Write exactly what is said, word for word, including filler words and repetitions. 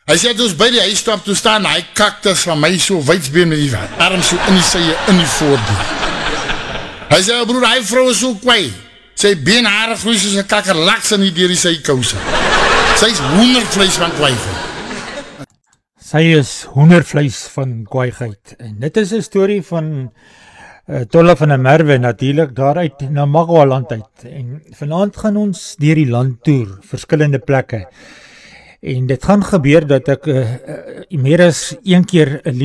Hy sê het ons by die huisstap toe staan, hy kaktus van my so wydsbeen met die arm so in die sye, in die voordeur. Hy sê, broer, hy vrou is so kwai. Sy beenhare groei soos 'n kakkerlaks in die deur die sy kouse. Sy is hoendervleis van kwaaiheid. Sy is hoendervleis van kwaaiheid. En dit is 'n storie van uh, Tolle van der Merwe, natuurlik daaruit na Magwaland uit. En vanaand gaan ons deur die land toer, verskillende plekke. En dit gaan gebeur dat ek uh, uh, meer as een keer 'n